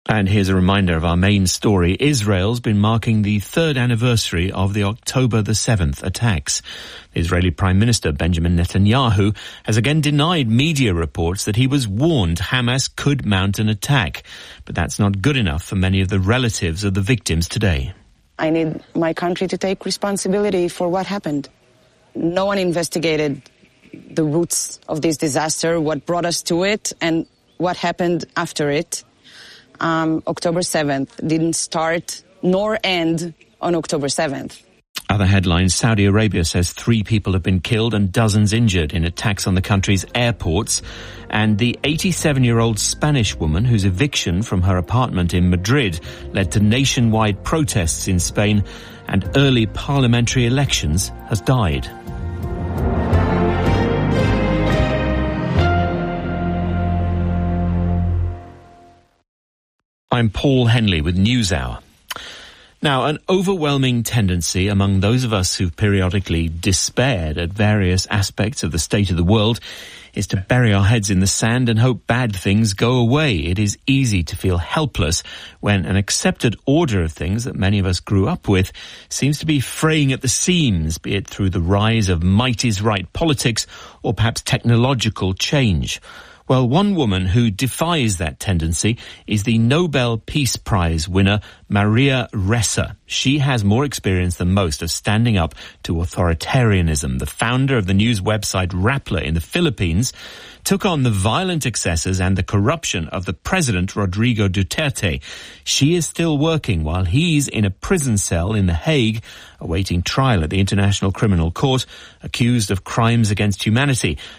And here's a reminder of our main story. Israel's been marking the third anniversary of the October the 7th attacks. The Israeli Prime Minister Benjamin Netanyahu has again denied media reports that he was warned Hamas could mount an attack. But that's not good enough for many of the relatives of the victims today. I need my country to take responsibility for what happened. No one investigated the roots of this disaster, what brought us to it, and what happened after it. October 7th didn't start nor end on October 7th. Other headlines, Saudi Arabia says 3 people have been killed and dozens injured in attacks on the country's airports. And the 87-year-old Spanish woman whose eviction from her apartment in Madrid led to nationwide protests in Spain and early parliamentary elections has died. I'm Paul Henley with NewsHour. Now, an overwhelming tendency among those of us who've periodically despaired at various aspects of the state of the world is to bury our heads in the sand and hope bad things go away. It is easy to feel helpless when an accepted order of things that many of us grew up with seems to be fraying at the seams, be it through the rise of might is right politics or perhaps technological change. Well, one woman who defies that tendency is the Nobel Peace Prize winner, Maria Ressa. She has more experience than most of standing up to authoritarianism. The founder of the news website Rappler in the Philippines took on the violent excesses and the corruption of the president, Rodrigo Duterte. She is still working while he's in a prison cell in The Hague, awaiting trial at the International Criminal Court, accused of crimes against humanity.